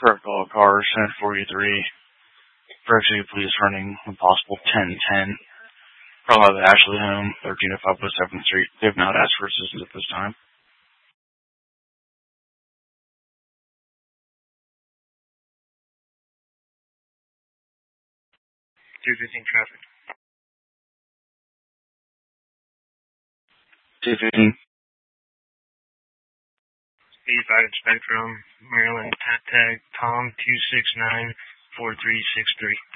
Correct all cars, 1043. Virginia Police running a possible 1010. Probably out of the Ashley home, 1305 West 7th Street. They have not asked for assistance at this time. 215 traffic. 215. Speed Spectrum, Maryland, tag Tom 2694363.